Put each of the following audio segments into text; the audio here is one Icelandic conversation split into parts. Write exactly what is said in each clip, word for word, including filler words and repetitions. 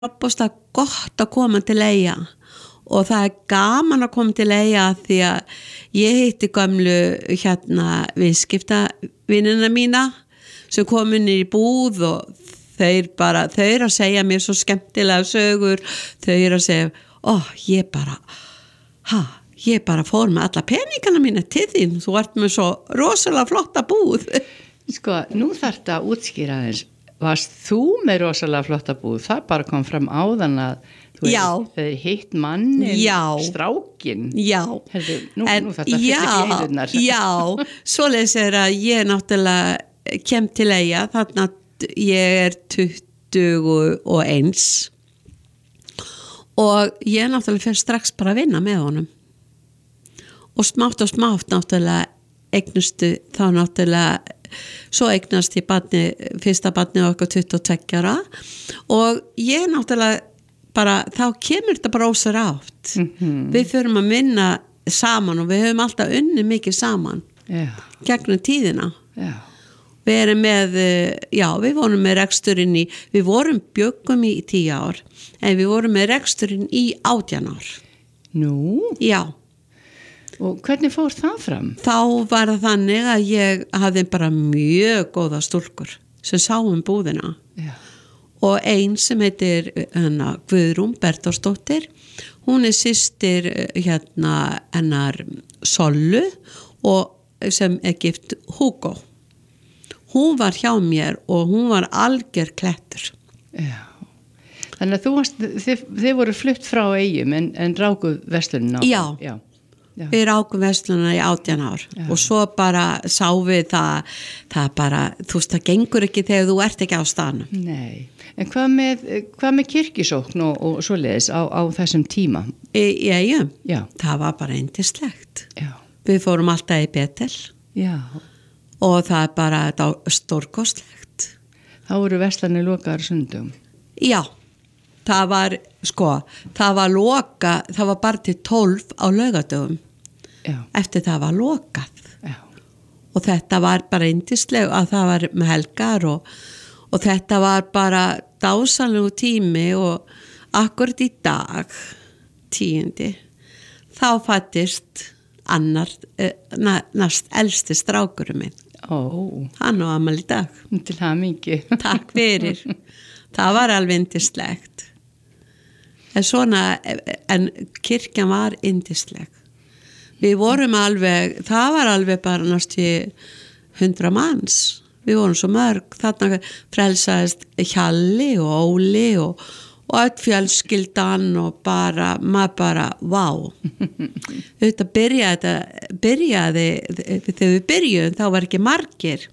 opbúslega gott að koma til Eyja og það er gaman að koma til Eyja því að ég hitti gamlu hérna viðskiptavinina mína sem kom inn í búð og þeir bara, þau eru að segja mér svo skemmtilega sögur, þau eru að segja, ó, ég bara, ha, ég bara fór með alla peningana mína til þín, þú ert með svo rosalega flotta búð. Sko, nú þarf þetta að útskýra þess. Varst þú með rosalega flotta búð? Það bara kom fram áðan að þú hefði hitt mannin, strákin. Já. Herðu, nú, nú þetta fyrir ekki heilunar. Já, svoleiðis er að ég náttúrulega kem til Eyja, þarna ég er tuttugu og eins og ég náttúrulega fyrir strax bara að vinna með honum. Og smátt og smátt náttúrulega eignustu þá náttúrulega svo eignast ég barni, fyrsta barni okkur tuttugu og tveggja ára og ég náttúrulega bara, þá kemur þetta bara ósar átt. Mm-hmm. Við förum að minna saman og við höfum alltaf unni mikið saman yeah. gegnum tíðina. Yeah. Við erum með, já, við vorum með reksturinn í, við vorum bjöggum í tíu ár, en við vorum með reksturinn í átján ár. Nú? Já. Og hvernig fór það fram? Þá var það þannig að ég hafði bara mjög góða stúlkur sem sá um búðina. Já. Og ein sem heitir hana, Guðrún Bertórsdóttir, hún er systir hérna hennar Sollu og sem er gift Hugo. Hún var hjá mér og hún var alger klettur. Já. Þannig að þú varst, þið, þið voru flutt frá Eyjum en, en rákuð verslunina á. Já. Já. Já. Við rákum verslunina í átján ár Já. Og svo bara sá við það, það bara, þú veist, það gengur ekki þegar þú ert ekki á staðnum. Nei, en hvað með, hvað með kirkjusókn og, og svoleiðis á, á þessum tíma? Í, í Eyjum? Já. Það var bara yndislegt. Já. Við fórum alltaf í Betel. Já. Og það er bara stórkostlegt. Þá voru verslanir lokaðar sundum? Já. Það var, sko, það var loka, það var bara til tólf á laugardögum. Já. Eftir það var lokað. Já. Og þetta var bara yndisleg að það var með helgar og, og þetta var bara dásanlegu tími og akkurat í dag, tíundi, þá fættist annar, eh, næst elsti strákurum minn. Ó. Hann og afmæli í dag. Til hamingju. Takk fyrir. Það var alveg yndislegt. En svona, en kirkjan var yndisleg. Við vorum alveg, það var alveg bara næstu hundra manns. Við vorum svo mörg. Þarna frelsaðist Hjalli og Óli og, og öll fjölskyldan og bara, maður bara, vá. Þetta byrjaði, byrjaði, þegar við byrjuðum, þá var ekki margir.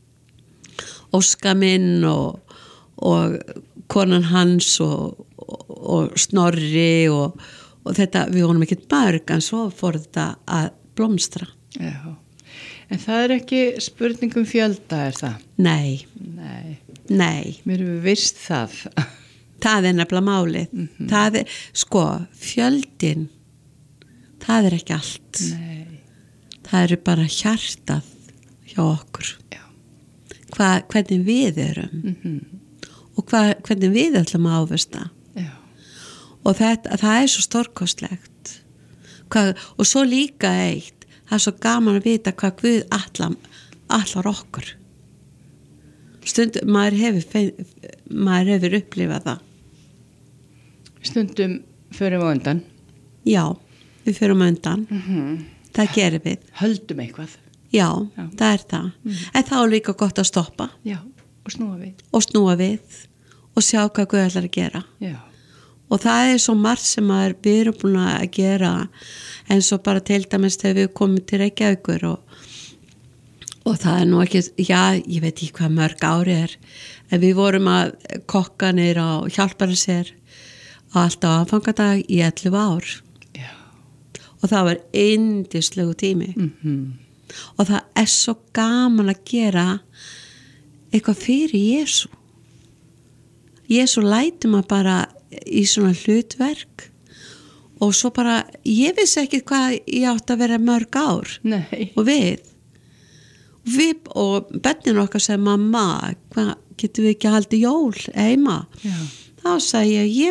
Óskar minn og, og konan hans og og Snorri og, og þetta, við vorum ekkert mörg en svo fór þetta að blómstra. Já, en það er ekki spurningum fjölda, er það? Nei. Nei. Nei. Mér hefur vist það. Það er nefnilega málið. Mm-hmm. Það er, sko, fjöldin, það er ekki allt. Nei. Það eru bara hjartað hjá okkur. Já. Hva, hvernig við erum. Mm-hmm. Og hva, hvernig við ætlum að ávista. Já. Og þetta, það er svo stórkostlegt. Hvað, og svo líka eitt, það er svo gaman að vita hvað Guð allar, allar okkur. Stundum, maður hefur, maður hefur upplifað það. Stundum förum við undan. Já, við förum undan. Mm-hmm. Það gerir við. Höldum eitthvað. Já, Já. það er það. Mm. En þá er líka gott að stoppa. Já, og snúa við. Og snúa við. Og sjá hvað Guð ætlar að gera. Já. Og það er svo margt sem að við erum búin að gera en svo bara til dæmis þegar við komum til Reykjavíkur og, og það er nú ekki, já, ég veit ekki hvað mörg ári er en við vorum að kokka niður á Hjálparasér á alltaf aðfangadag í ellefu ár. Já. Og það var yndislegu tími. Mm-hmm. Og það er svo gaman að gera eitthvað fyrir Jesú. Jesú lætur maður bara í svona hlutverk og svo bara, ég vissi ekki hvað ég átti að vera mörg ár. Nei. Og við við og börnin okkar sem mamma, hvað getum við ekki haldið jól heima? Já. þá sagði ég, ég